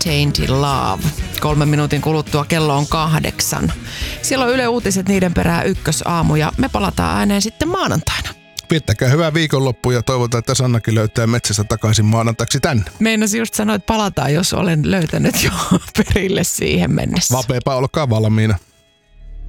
Tainted Love. 3 minuutin kuluttua kello on 8. Siellä on Yle Uutiset, niiden perään ykkösaamu ja me palataan ääneen sitten maanantaina. Viettäkää hyvää viikonloppua ja toivotaan, että Sannakin löytää metsästä takaisin maanantaiksi tänne. Meinasin just sanoa, että palataan, jos olen löytänyt jo perille siihen mennessä. Vapeapa, olkaa valmiina.